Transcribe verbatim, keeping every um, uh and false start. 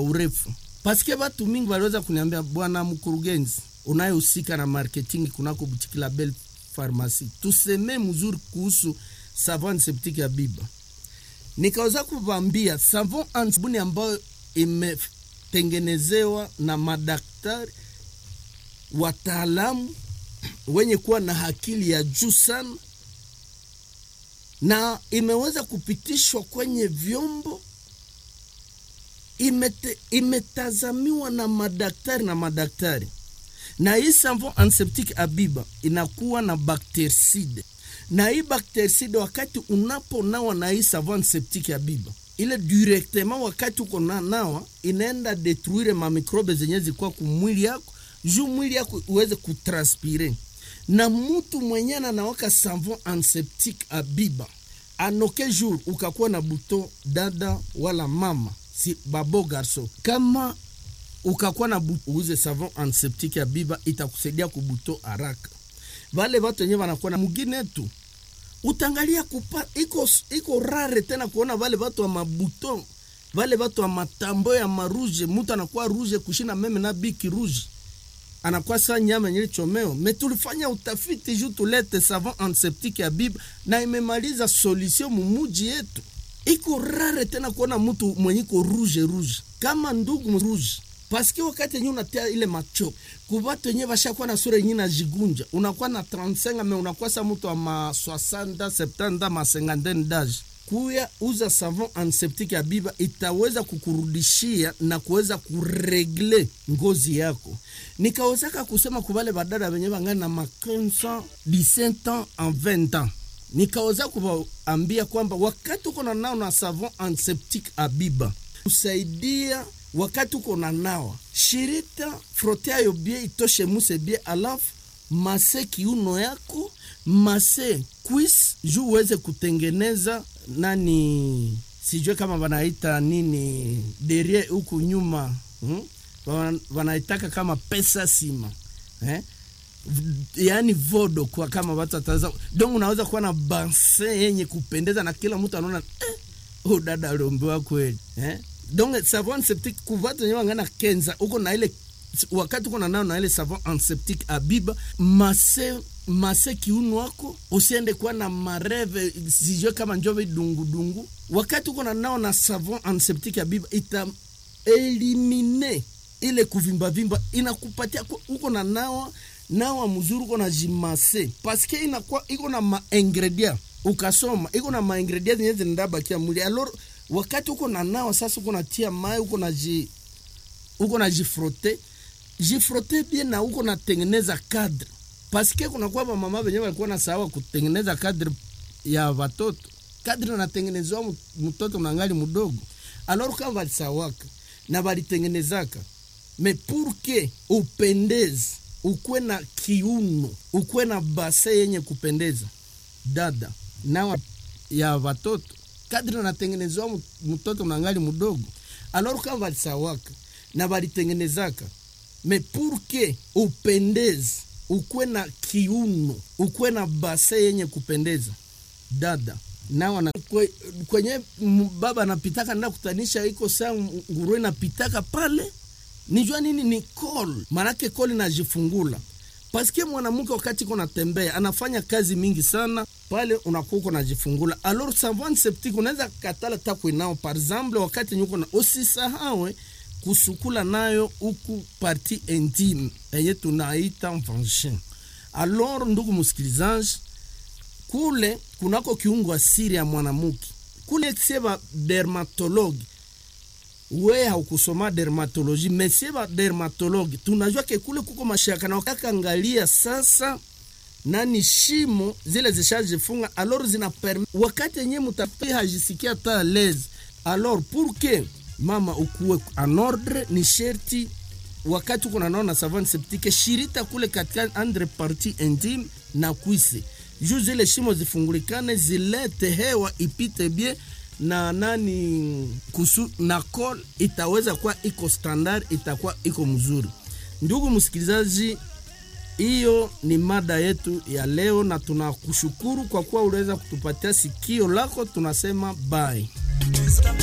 urefu. Paske watu mingi waliweza kuniambia, bwana mkurugenzi unayehusika na marketing kunako boutique la Belle Pharmacie, tuseme mzuri kuhusu savon antiseptique Habiba. Nikaweza kuwaambia savon antiseptique ambayo imetengenezewa na madaktari wataalamu wenye kuwa na akili ya juu sana, na imeweza kupitishwa kwenye vyombo, imete, imetazamiwa na madaktari na madaktari. Na hii savon antiseptique Habiba inakuwa na bactericide. Na hii bactericide wakati unaponawa na hii savon antiseptique Habiba, ile directement wakati uko na nawa inaenda detruire ma microbe zenye zilikuwa kumwili yako, juu mwili yako uweze kutranspire. Na mtu mwenye anawaka savon antiseptique Habiba, anoke jour ukakuwa na buto dada wala mama, si babo garso, kama ukakuwa na buto uze savon antiseptique Habiba, itakusaidia kubuto haraka. Wale watu wenyewe wanakuwa na mugine tu, utangalia kupa iko iko rare tena kuona wale watu wa mabuto, wale watu wa matambo ya maruje, mtu anakuwa ruje kushina meme na biki ruje, anakuwa saa nyama nyele chomeo. Metulifanya utafiti juu tulete savon antiseptique Habiba, na imemaliza solution mumuji yetu. Iko rare tena kuona mtu mwenye ko ruje ruje kama ndugu ruje. Paske wakati yenye unatia ile macho, kubatu yenye bashakuwa na sura yenye na jigunja, unakuwa na trente-cinq me unakuwa sa mtu wa ma soixante, septante, ma cinquante d'âge. Kuya uza savon antiseptique Habiba itaweza kukurudishia na kuweza kuregle ngozi yako. Nikawezaka kusema kubale badada wenye bangana na ma quinze ans, dix-sept ans, en vingt ans. Nikaweza kuambia kwamba wakati uko na nao na savon antiseptique Habiba, usaidia wakati uko na nawa, shirita frotea yo bie itoshe muse bie, alafu mase kiuno yako, mase kuis, juu uweze kutengeneza nani, sijue kama wanaita nini derrière huku nyuma, hmm? Wanaitaka kama pesa sima, eh? Yani vodo kwa kama watu wataza. Donc unaweza kuwa na banse yenye kupendeza na kila mtu anaona eh, oh dada aliombewa kweli, eh? Donc savon antiseptique kuvatu nyewa ngana kenza uko na ile wakati uko na nao na ile savon antiseptique Habiba, mase mase kiuno wako, usiende kuwa na mareve sijue kama njove dungu dungu. Wakati uko na nao na savon antiseptique Habiba, ita elimine ile kuvimba vimba, inakupatia uko na nawa nawa mzuri, uko na jimase, paske inakuwa iko na ma ingredient, ukasoma iko na ma ingredient zenye zinabaki ya mwili. Alors wakati uko na nao sasa, uko na tia mai, uko na ji uko na jifrote jifrote bien, na uko na tengeneza cadre. Paske kuna kwa mama wenyewe walikuwa na sawa kutengeneza cadre ya watoto, cadre na tengenezwa mtoto mnangali mdogo. Alors kama walisawaka na walitengenezaka, mais pour que upendeze, ukwe na kiuno, ukwe na base yenye kupendeza, dada na ya watoto, kadri na tengenezwa mtoto mnangali mdogo. Alors kama walisawaka na walitengenezaka, mais pour que upendeze, ukwe na kiuno, ukwe na base yenye kupendeza, dada na wana kwenye baba anapitaka na kutanisha iko saa nguruwe napitaka pale, nijua nini ni call, manake call inajifungula. Paske mwanamke wakati kuna tembea anafanya kazi mingi sana, pale unakuwa unajifungula. Alors savon antiseptique unaweza katala takwe nao, par exemple wakati nyuko na usisahau kusukula nayo huku partie intime yenye tunaita vagin. Alors ndugu msikilizaji, kule kunako kiungo asiri ya mwanamke, kule seba dermatologue, we haukusoma dermatologie, mesieba dermatologue, tunajua ke kule kuko mashaka na wakaka angalia sasa nani shimo zile zishajifunga. Alors zina permis wakati yenye mutapi hajisikia ta lez. Alors pour que mama ukuwe en ordre, ni sherti wakati uko na naona savon antiseptique shirita kule katika andre partie intime na kuise, juu zile shimo zifungulikane, zilete hewa ipite bien, na nani kusu na call itaweza kuwa iko standard, itakuwa iko mzuri. Ndugu msikilizaji, hiyo ni mada yetu ya leo, na tunakushukuru kwa kuwa uliweza kutupatia sikio lako. Tunasema bye.